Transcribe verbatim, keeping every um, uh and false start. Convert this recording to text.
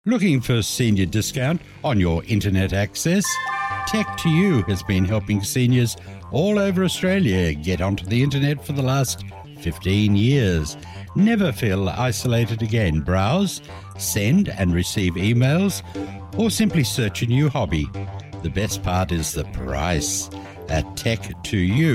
Looking for senior discount on your internet access? Tech to You has been helping seniors all over Australia get onto the internet for the last fifteen years. Never feel isolated again. Browse, send and receive emails, or simply search a new hobby. The best part is the price. At Tech to You,